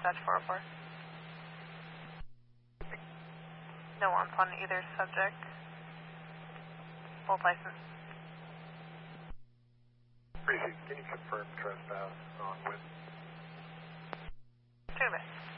dispatch 404. No wants on either subject. Both license. Appreciate it. Can you confirm trespass on Wynn? 2 minutes.